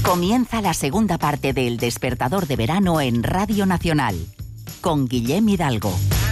Comienza la segunda parte de El Despertador de Verano en Radio Nacional, con Guillem Hidalgo.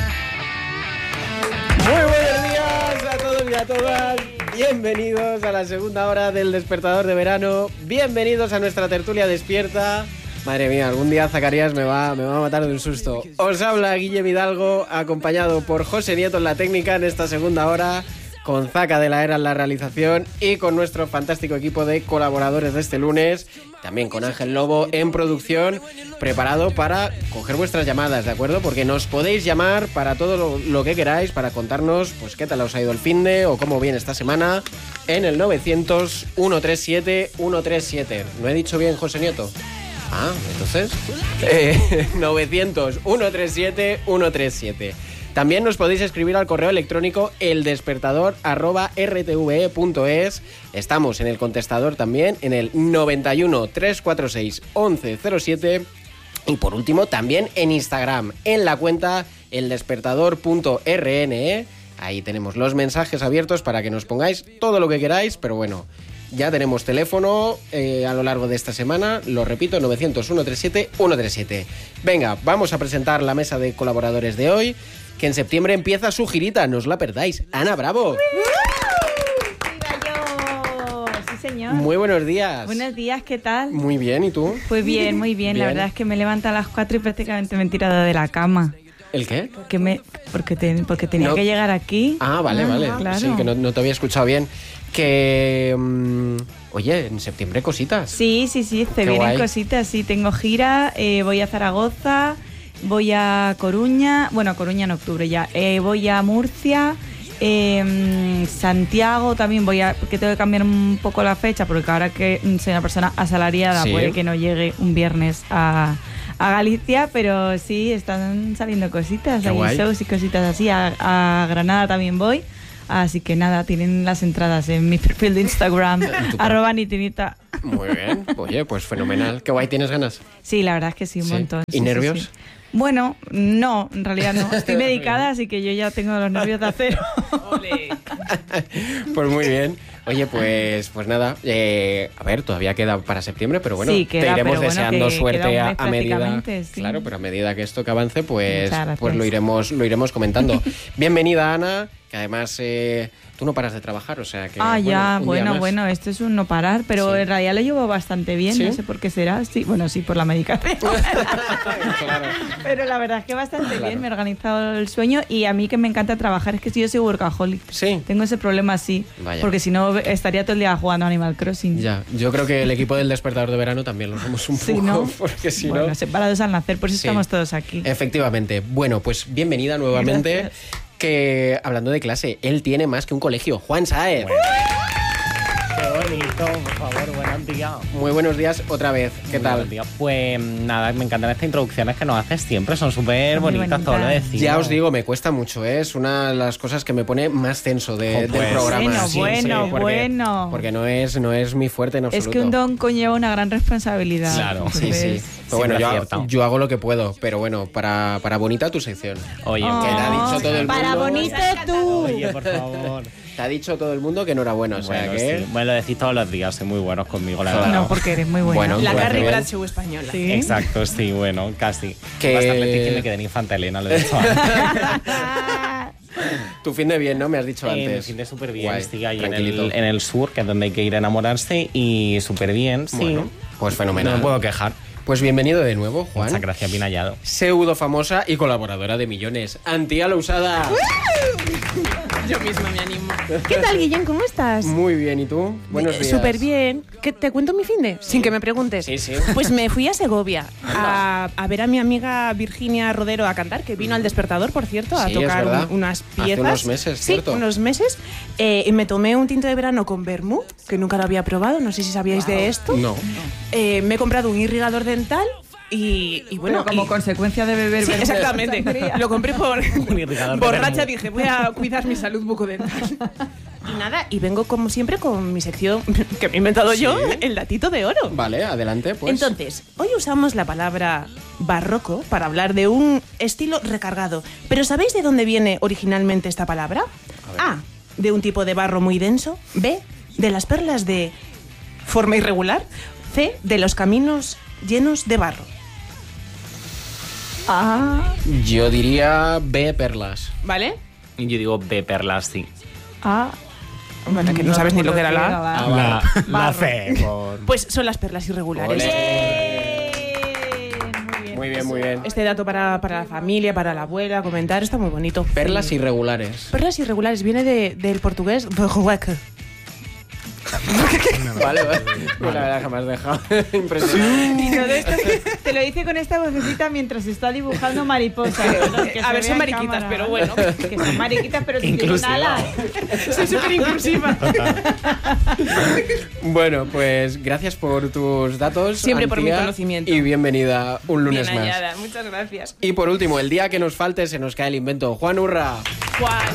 Muy buenos días a todos y a todas. Bienvenidos a la segunda hora del Despertador de Verano. Bienvenidos a nuestra tertulia despierta. Madre mía, algún día Zacarías me va a matar de un susto. Os habla Guillem Hidalgo, acompañado por José Nieto en la técnica en esta segunda hora, con Zaca de la Era en la realización y con nuestro fantástico equipo de colaboradores de este lunes, también con Ángel Lobo en producción, preparado para coger vuestras llamadas, ¿de acuerdo? Porque nos podéis llamar para todo lo que queráis, para contarnos pues qué tal os ha ido el finde o cómo viene esta semana, en el 900-137-137. ¿No he dicho bien, José Nieto? Ah, entonces 900-137-137. También nos podéis escribir al correo electrónico eldespertador@rtve.es. Estamos en el contestador también, en el 91 346 1107. Y por último, también en Instagram, en la cuenta eldespertador.rne. Ahí tenemos los mensajes abiertos para que nos pongáis todo lo que queráis, pero bueno, ya tenemos teléfono a lo largo de esta semana, lo repito, 900-137-137. Venga, vamos a presentar la mesa de colaboradores de hoy, que en septiembre empieza su girita, no os la perdáis. Ana Bravo. ¡Viva yo! Sí, señor. Muy buenos días. Buenos días, ¿qué tal? Muy bien, ¿y tú? Pues bien, muy bien. La verdad es que me levanto a las 4 y prácticamente me he tirado de la cama. ¿El qué? Porque tenía que llegar aquí. Ah, vale. Claro. Sí, que no te había escuchado bien. Que... oye, en septiembre cositas. Sí, se vienen guay. cositas. Sí, tengo gira, voy a Zaragoza, voy a Coruña. Bueno, a Coruña en octubre ya. Voy a Murcia, Santiago también porque tengo que cambiar un poco la fecha, porque ahora que soy una persona asalariada, sí, puede que no llegue un viernes a Galicia, pero sí, están saliendo cositas. Qué Hay guay. shows y cositas así. A Granada también voy. Así que nada, tienen las entradas en mi perfil de Instagram, @nitinita. Muy bien. Oye, pues fenomenal. Qué guay, ¿tienes ganas? Sí, la verdad es que sí, un montón. ¿Y Sí, nervios? sí. Bueno, no, en realidad no. Estoy medicada, así que yo ya tengo los nervios de acero. Pues muy bien. Oye, pues nada, a ver, todavía queda para septiembre, pero bueno, Sí, queda, te iremos pero bueno, deseando que suerte queda un mes a medida. prácticamente, sí. Claro, pero a medida que esto que avance, pues Muchas lo gracias. iremos comentando. Bienvenida, Ana, que además tú no paras de trabajar, o sea que Ah, ya, un día más. bueno, esto es un no parar, pero Sí. en realidad lo llevo bastante bien, ¿Sí? no sé por qué será. Sí, bueno, sí, por la medicación. Claro. Pero la verdad es que bastante Claro. bien, me he organizado el sueño y a mí que me encanta trabajar, es que yo soy workaholic. Sí. Tengo ese problema, sí, Vaya. porque si no estaría todo el día jugando a Animal Crossing. Ya, yo creo que el equipo del Despertador de Verano también lo somos un Sí, poco, ¿no? porque si Bueno, no... separados al nacer, por eso Sí. estamos todos aquí. Efectivamente. Bueno, pues bienvenida nuevamente. Gracias. Que hablando de clase, él tiene más que un colegio. Juan Saez. Qué bonito, por favor, buenos días. Muy buenos días otra vez. ¿Qué Muy tal? buenos días. Pues nada, me encantan estas introducciones que nos haces siempre, son súper Muy bonitas, todo lo bonitas. decimos. Ya os digo, me cuesta mucho, ¿eh? Es una de las cosas que me pone más tenso del Pues, programa. Bueno, porque, bueno. Porque no es mi fuerte en absoluto. Es que un don conlleva una gran responsabilidad. Claro. Sí, sí. Entonces, Pero bueno, Siempre acierta. yo hago lo que puedo, pero bueno, para bonita tu sección. Oye, Oh, Que te ha dicho todo el para mundo. bonito tú. Oye, por favor. Te ha dicho todo el mundo que enhorabuena, o sea Bueno, que... sí. Bueno, lo decís todos los días, sois muy buenos conmigo, la Claro. verdad. No, porque eres muy buena. Bueno, La pues Carrie bien. Bradshaw española. Sí. Exacto, sí, bueno, casi. Que- Bastante que me quedé en Infanta Elena, lo he dicho antes. Tu fin de bien, ¿no? Me has dicho Me antes. siento súper bien, Guay, estoy ahí tranquilito. en el sur, que es donde hay que ir a enamorarse, y súper bien, sí. Bueno, pues No fenomenal. me puedo quejar. Pues bienvenido de nuevo, Juan. Muchas gracias, bien hallado. Pseudo famosa y colaboradora de millones. Antía Lousada. Yo misma me animo. ¿Qué tal, Guillem? ¿Cómo estás? Muy bien, ¿y tú? Buenos días. Súper bien. ¿Te cuento mi finde? Sin que me preguntes. Sí, sí. Pues me fui a Segovia a ver a mi amiga Virginia Rodero a cantar, que vino al Despertador, por cierto, a Sí, es tocar verdad. unas Hace piezas. unos meses, sí, ¿cierto? unos meses. Y me tomé un tinto de verano con vermú, que nunca lo había probado, no sé si sabíais de esto. No. Me he comprado un irrigador dental y bueno... Pero como y- consecuencia de beber Sí, vermú. exactamente. Sangría. Lo compré por irrigador de borracha, vermú. dije, voy a cuidar mi salud bucodental. Y nada, y vengo como siempre con mi sección que me he inventado yo, el datito de oro. Vale, adelante, pues. Entonces, hoy usamos la palabra barroco para hablar de un estilo recargado. ¿Pero sabéis de dónde viene originalmente esta palabra? A, de un tipo de barro muy denso. B, de las perlas de forma irregular. C de los caminos llenos de barro. A. Yo diría B, perlas. ¿Vale? Y yo digo B, perlas, sí. A. Bueno, que no sabes ni lo que era la A. La C. Pues son las perlas irregulares. Muy bien, muy bien. Este dato para la familia, para la abuela, comentar, está muy bonito. Perlas irregulares. Perlas irregulares viene del portugués verrueque. Vale. La verdad que me has dejado impresionante. Y todo esto te lo dice con esta vocecita mientras está dibujando mariposas. Que A ver, se son vea en mariquitas, cámara. pero bueno. Que son mariquitas, pero si tienen Inclusiva. alas. Soy súper inclusiva. Bueno, pues gracias por tus datos. Siempre por mi Antía, conocimiento. Y bienvenida un lunes Bien más. hallada, muchas gracias. Y por último, el día que nos falte se nos cae el invento. Juan Urra. Juan.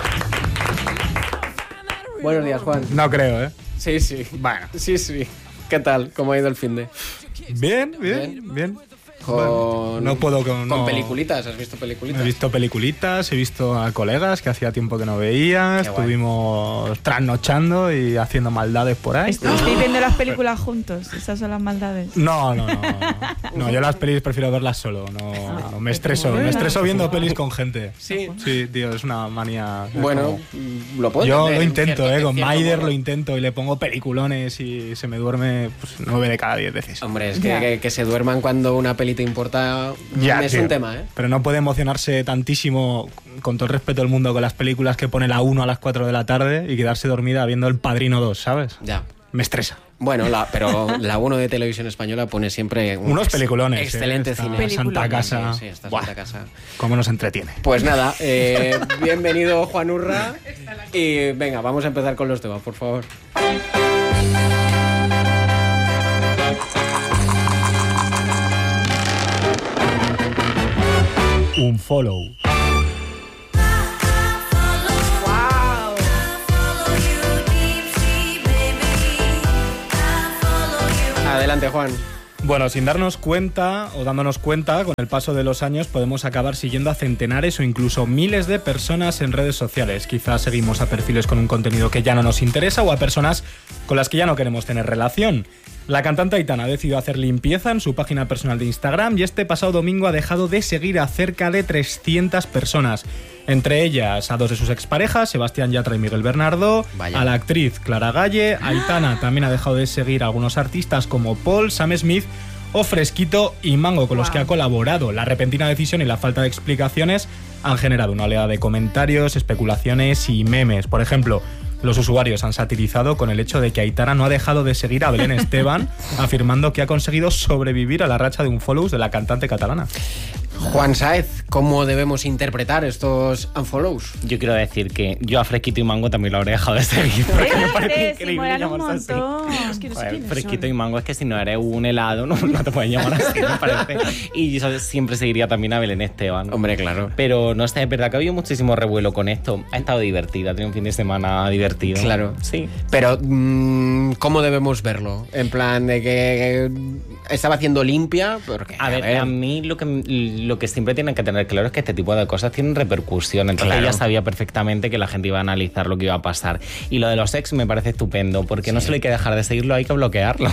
Buenos días, Juan. No creo, ¿eh? Sí. Bueno. Sí. ¿Qué tal? ¿Cómo ha ido el finde? Bien. Con... No puedo con... Con no. peliculitas, ¿has visto peliculitas? He visto peliculitas, he visto a colegas que hacía tiempo que no veía, Qué guay. estuvimos trasnochando y haciendo maldades por ahí. ¿Estoy viendo las películas juntos? Esas son las maldades. No, yo las pelis prefiero verlas solo, no me estreso viendo pelis con gente. Sí. Sí, tío, es una manía. Es Bueno, como- lo puedo yo entender, lo en intento, cierto- en con cierto Maider modo. lo intento y le pongo peliculones y se me duerme pues, 9 de cada 10 veces. Hombre, es Ya. que se duerman cuando una peli te importa es tío. un tema, ¿eh? Pero no puede emocionarse tantísimo, con todo el respeto del mundo, con las películas que pone la 1 a las 4 de la tarde y quedarse dormida viendo El Padrino 2, ¿sabes? Ya. Me estresa. Bueno, pero la 1 de Televisión Española pone siempre Unos peliculones. excelente Esta cine. Santa Casa. Sí, esta Buah, Santa Casa. cómo nos entretiene. Pues nada, bienvenido Juan Urra. Y venga, vamos a empezar con los temas, por favor. Un follow. Adelante, Juan. Bueno, sin darnos cuenta o dándonos cuenta, con el paso de los años podemos acabar siguiendo a centenares o incluso miles de personas en redes sociales. Quizás seguimos a perfiles con un contenido que ya no nos interesa o a personas con las que ya no queremos tener relación. La cantante Aitana ha decidido hacer limpieza en su página personal de Instagram y este pasado domingo ha dejado de seguir a cerca de 300 personas. Entre ellas a dos de sus exparejas, Sebastián Yatra y Miguel Bernardo, Vaya. a la actriz Clara Galle. Aitana también ha dejado de seguir a algunos artistas como Paul, Sam Smith o Fresquito y Mango, con los que ha colaborado. La repentina decisión y la falta de explicaciones han generado una oleada de comentarios, especulaciones y memes. Por ejemplo, los usuarios han satirizado con el hecho de que Aitana no ha dejado de seguir a Belén Esteban, afirmando que ha conseguido sobrevivir a la racha de un follows de la cantante catalana. Juan Sáez, ¿cómo debemos interpretar estos unfollows? Yo quiero decir que yo a Fresquito y Mango también lo habré dejado de seguir porque me parece Sí, increíble molan un llamarse así. montón. Es que no sé Joder, quiénes Fresquito son. y Mango es que si no eres un helado no te puedes llamar así, me parece. Y yo siempre seguiría también a Belén Esteban. Hombre, claro. Pero no sé, es verdad que ha habido muchísimo revuelo con esto. Ha estado divertida, ha tenido un fin de semana divertido. Claro. Sí. Pero, ¿cómo debemos verlo? En plan de que estaba haciendo limpia, porque, A ver, a mí lo que siempre tienen que tener claro es que este tipo de cosas tienen repercusión. Entonces Claro. ella sabía perfectamente que la gente iba a analizar lo que iba a pasar. Y lo de los ex me parece estupendo, porque no solo hay que dejar de seguirlo, hay que bloquearlo.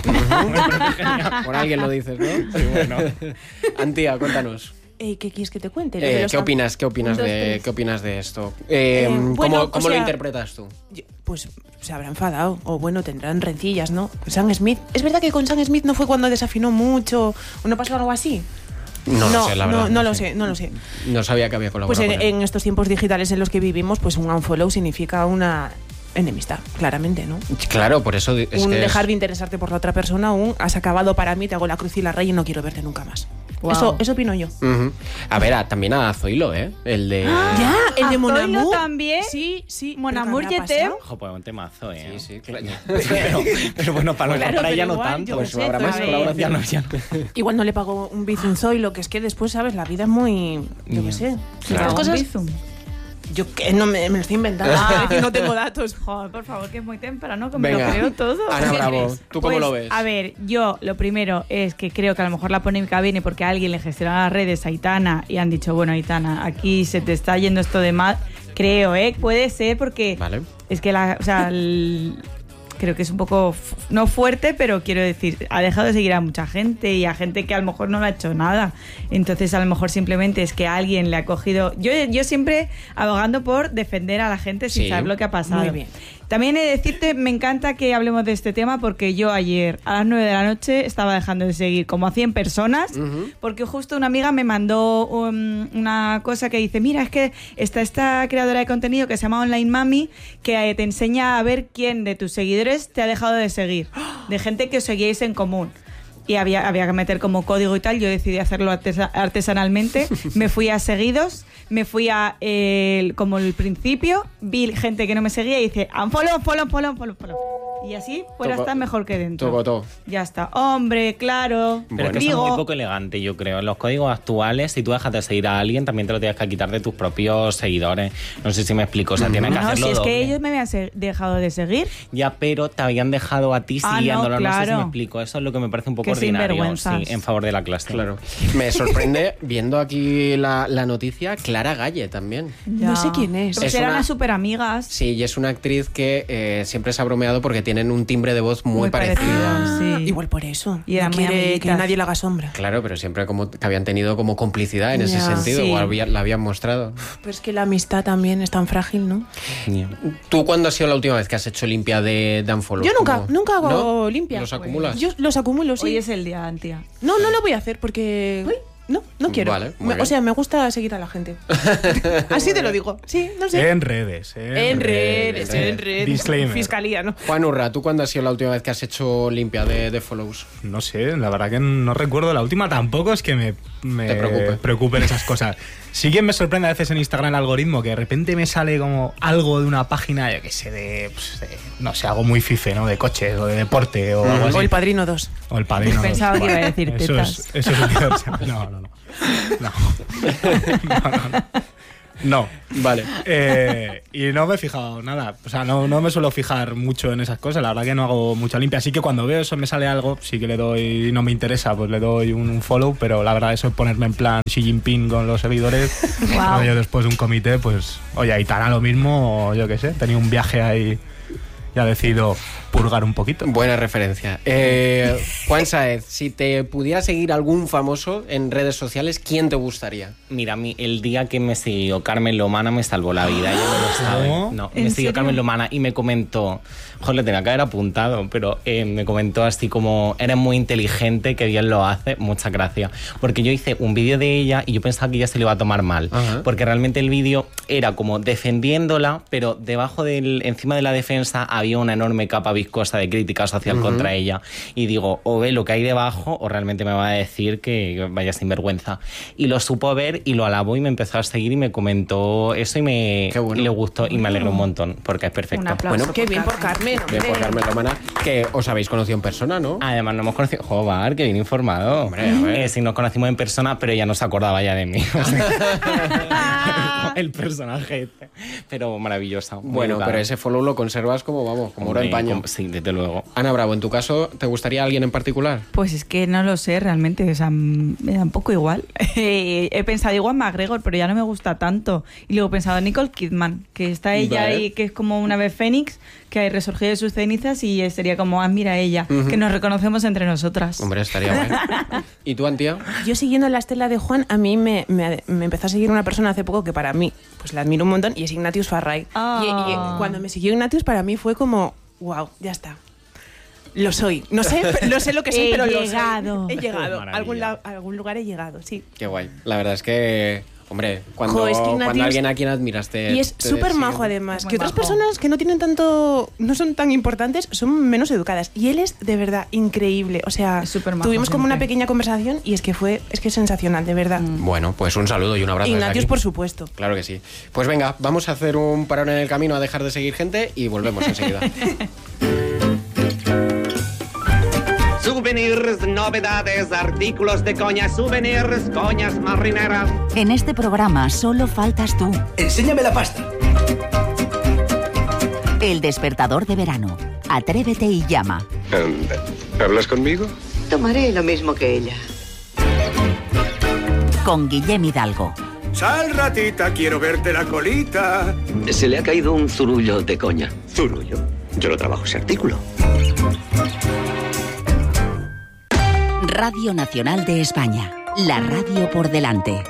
Por alguien lo dices, ¿no? Sí, bueno. Antía, cuéntanos. ¿Qué quieres que te cuente? Lo de los ¿Qué opinas? ¿Qué opinas Un, dos, de tres. qué opinas de esto? Bueno, ¿Cómo o lo sea, interpretas tú? Pues se habrá enfadado, o bueno, tendrán rencillas, ¿no? Sam Smith. ¿Es verdad que con Sam Smith no fue cuando desafinó mucho o no pasó algo así? No lo sé, la verdad. No lo sé. No sabía que había Pues colaborado con él. en estos tiempos digitales en los que vivimos, pues un unfollow significa una enemistad, claramente, ¿no? Claro, por eso es un que dejar de interesarte por la otra persona, has acabado para mí, te hago la cruz y la raya y no quiero verte nunca más. Wow. Eso opino yo. Ujú. A ver, también a Zoilo, ¿eh? El de... Ya, el de ¿A Mon Zoilo Amour. también? Sí, sí. Mon ¿Pero qué Amour, habrá Yetem. pasado? Ojo, pues un temazo, ¿eh? Sí, sí, claro. Pero bueno, para, Claro, para ella pero no igual, tanto. yo Pues qué no sé, habrá más ¿sabes? colaboraciones. Ya no. Igual no le pagó un bizum Zoilo, que es que después, ¿sabes? La vida es muy... Yo qué sé. Claro. Estas cosas... Bizum. Yo que no me lo estoy inventando. Es decir, no tengo datos. Joder, por favor, que es muy temprano, que me Venga, lo creo todo. Ana ¿Qué Bravo, crees? ¿tú cómo Pues, lo ves? A ver, yo lo primero es que creo que a lo mejor la polémica viene porque alguien le gestiona las redes a Aitana y han dicho, bueno, Aitana, aquí se te está yendo esto de mal. Creo, puede ser porque Vale. es que que creo que es un poco, no fuerte, pero quiero decir, ha dejado de seguir a mucha gente y a gente que a lo mejor no le ha hecho nada. Entonces, a lo mejor simplemente es que alguien le ha cogido... Yo siempre abogando por defender a la gente sin saber lo que ha pasado. Muy bien. También he de decirte, me encanta que hablemos de este tema porque yo ayer a las 9 de la noche estaba dejando de seguir como a 100 personas porque justo una amiga me mandó una cosa que dice, mira, es que está esta creadora de contenido que se llama Online Mami que te enseña a ver quién de tus seguidores te ha dejado de seguir, de gente que os seguíais en común. Y había que meter como código y tal. Yo decidí hacerlo artesanalmente. Me fui a seguidos, me fui a como el principio, vi gente que no me seguía y hice unfollow. Y así fuera está mejor que dentro. Todo. Ya está. Hombre, claro. Pero es que eso es muy poco elegante, yo creo. En los códigos actuales, si tú dejas de seguir a alguien, también te lo tienes que quitar de tus propios seguidores. No sé si me explico. O sea, tienes que hacerlo si es doble. que ellos me habían dejado de seguir. Ya, pero te habían dejado a ti siguiéndolo. claro. No sé si me explico. Eso es lo que me parece un poco Qué ordinario. sinvergüenzas. Sí, en favor de la clase. Claro. Me sorprende, viendo aquí la noticia, Clara Galle también. Ya. No sé quién es. Pues Es eran una- las súper amigas. Sí, y es una actriz que siempre se ha bromeado porque tienen un timbre de voz muy Muy parecido. parecido. Sí. Igual por eso. Y eran no muy quiere que amiguitas. nadie le haga sombra. Claro, pero siempre como que habían tenido como complicidad en ese Ya, sentido, sí. o la habían mostrado. Pero es que la amistad también es tan frágil, ¿no? Ya. ¿Tú cuándo ha sido la última vez que has hecho limpia de unfollows? Yo nunca hago ¿No? limpia. ¿Los acumulas? Yo los acumulo, sí. Hoy es el día, tía. No lo voy a hacer porque... No quiero. Vale, muy bien. O sea, me gusta seguir a la gente. Así te lo digo. Sí, no sé. En redes. En redes. Disclaimer. Fiscalía, ¿no? Juan Urra, ¿tú cuándo ha sido la última vez que has hecho limpia de follows? No sé, la verdad que no recuerdo la última. Tampoco es que me Te preocupen esas cosas. Sí que me sorprende a veces en Instagram el algoritmo, que de repente me sale como algo de una página, yo que sé, no sé, algo muy fife, ¿no? De coches o de deporte o algo así. O el Padrino 2. O el Padrino. Pensaba que iba a decir Eso tetas. eso es universal. No. No. Vale. Y no me he fijado nada. O sea, no me suelo fijar mucho en esas cosas. La verdad que no hago mucha limpia. Así que cuando veo eso me sale algo, sí que le doy, no me interesa, pues le doy un follow. Pero la verdad eso es ponerme en plan Xi Jinping con los seguidores. Guau. Yo después de un comité, pues, oye, Aitana lo mismo, o yo qué sé, tenía un viaje ahí y ha decidido purgar un poquito. Buena referencia. Juan Sáez, si te pudiera seguir algún famoso en redes sociales, ¿quién te gustaría? Mira, a mí el día que me siguió Carmen Lomana me salvó la vida, ella no lo sabe. ¿Cómo? No, ¿En me siguió serio? Carmen Lomana y me comentó, joder, le tenía que haber apuntado, pero me comentó así como, eres muy inteligente, que bien lo hace, muchas gracias. Porque yo hice un vídeo de ella y yo pensaba que ella se lo iba a tomar mal, Ajá. porque realmente el vídeo era como defendiéndola, pero encima de la defensa había una enorme capa viscosa de crítica social contra ella. Y digo, o ve lo que hay debajo o realmente me va a decir que vaya sinvergüenza. Y lo supo ver y lo alabó y me empezó a seguir y me comentó eso y Qué bueno. le gustó y me alegró un montón porque es perfecto. Un aplauso. Bueno, Qué bien por Carmen. Bien hombre. por Carmen Lomana, que os habéis conocido en persona, ¿no? Además, no hemos conocido. Joder, que bien informado. Hombre, a ver. Sí, nos conocimos en persona, pero ella no se acordaba ya de mí. O sea, el personaje este. Pero maravillosa. muy Bueno, educada. pero ese follow lo conservas como, vamos, como oro en Hombre, paño. Sí, desde luego. Ana Bravo, en tu caso, ¿te gustaría alguien en particular? Pues es que no lo sé realmente, o sea, me da un poco igual. He pensado igual McGregor, pero ya no me gusta tanto. Y luego he pensado en Nicole Kidman, que está ella Vale. ahí, que es como una ave fénix, que ha resurgido de sus cenizas y sería como, mira ella, que nos reconocemos entre nosotras. Hombre, estaría bien. ¿Y tú, Antía? Yo siguiendo la estela de Juan, a mí me empezó a seguir una persona hace poco que para mí, pues la admiro un montón, y es Ignatius Farray. Ah. Y cuando me siguió Ignatius, para mí fue como, wow, ya está. Lo soy. No sé lo que soy, He pero llegado. lo soy. He llegado. Maravilla. A algún lugar he llegado, sí. Qué guay. La verdad es que, hombre, cuando, Jo, es que Ignatius- cuando alguien a quien admiras te... Y es te súper sigue. majo además, Es muy que otras majo. personas que no tienen tanto, no son tan importantes, son menos educadas. Y él es de verdad increíble. O sea, Es súper majo tuvimos como una siempre. pequeña conversación y es que es sensacional, de verdad. Bueno, pues un saludo y un abrazo. desde Ignatius, aquí. por supuesto. Claro que sí. Pues venga, vamos a hacer un parón en el camino a dejar de seguir gente y volvemos enseguida. Souvenirs, novedades, artículos de coña, souvenirs, coñas marineras. En este programa solo faltas tú. Enséñame la pasta. El despertador de verano. Atrévete y llama. Anda, ¿hablas conmigo? Tomaré lo mismo que ella. Con Guillem Hidalgo. Sal, ratita, quiero verte la colita. Se le ha caído un zurullo de coña. Zurullo. Yo lo trabajo ese artículo. Radio Nacional de España. La radio por delante.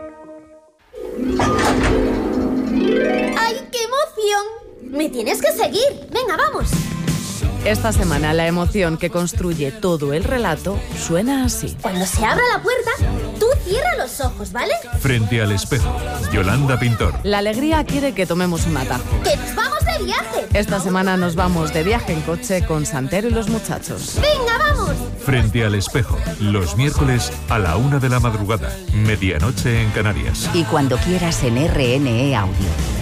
¡Ay, qué emoción! Me tienes que seguir. Venga, vamos. Esta semana la emoción que construye todo el relato suena así. Cuando se abra la puerta, tú cierra los ojos, ¿vale? Frente al espejo, Yolanda Pintor. La alegría quiere que tomemos un atajo. ¡Que nos vamos de viaje! Esta semana nos vamos de viaje en coche con Santero y los muchachos. ¡Venga, vamos! Frente al espejo, los miércoles a la 1 de la madrugada, medianoche en Canarias. Y cuando quieras en RNE Audio.